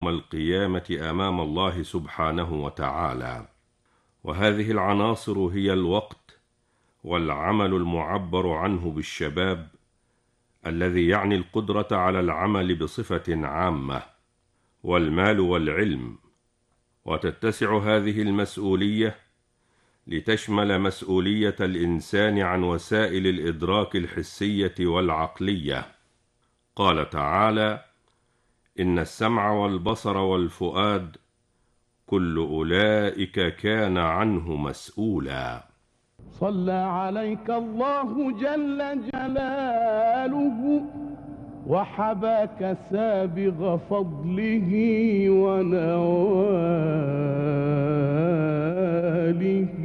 يوم القيامة أمام الله سبحانه وتعالى. وهذه العناصر هي الوقت، والعمل المعبر عنه بالشباب الذي يعني القدرة على العمل بصفة عامة، والمال والعلم. وتتسع هذه المسؤولية لتشمل مسؤولية الإنسان عن وسائل الإدراك الحسية والعقلية. قال تعالى: إن السمع والبصر والفؤاد كل أولئك كان عنه مسؤولا. صلى عليك الله جل جلاله وحباك سابغ فضله ونواله.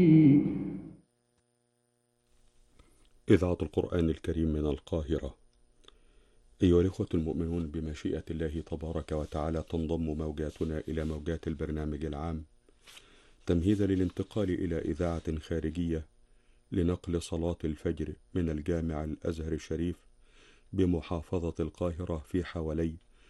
إذاعة القرآن الكريم من القاهرة. أيها الإخوة المؤمنون، بمشيئة الله تبارك وتعالى تنضم موجاتنا إلى موجات البرنامج العام تمهيدا للانتقال إلى إذاعة خارجية لنقل صلاة الفجر من الجامع الأزهر الشريف بمحافظة القاهرة في حوالي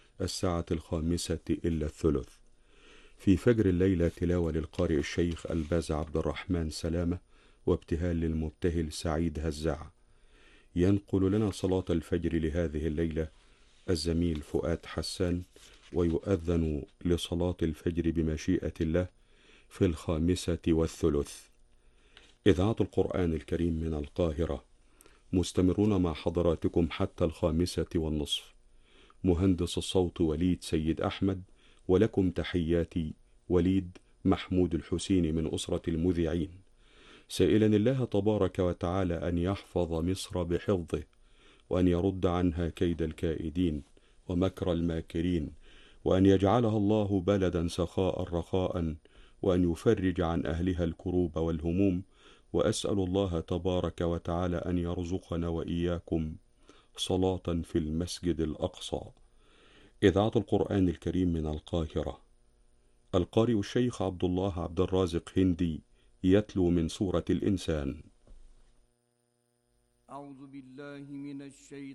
5:05 في فجر الليلة. تلاوة للقارئ الشيخ الباز عبد الرحمن سلامة، وابتهال للمبتهل سعيد هزاع. ينقل لنا صلاة الفجر لهذه الليلة الزميل فؤاد حسان، ويؤذن لصلاة الفجر بمشيئة الله في 5:05. إذاعة القرآن الكريم من القاهرة، مستمرون مع حضراتكم حتى 5:30. مهندس الصوت وليد سيد أحمد، ولكم تحياتي وليد محمود الحسيني من أسرة المذيعين، سائلا الله تبارك وتعالى أن يحفظ مصر بحفظه، وأن يرد عنها كيد الكائدين ومكر الماكرين، وأن يجعلها الله بلدا سخاء رخاء، وأن يفرج عن أهلها الكروب والهموم. وأسأل الله تبارك وتعالى أن يرزقنا وإياكم صلاة في المسجد الأقصى. إذاعة القرآن الكريم من القاهرة. القارئ الشيخ عبد الله عبد الرازق هندي يتلو من سورة الإنسان. أعوذ بالله من الشيطان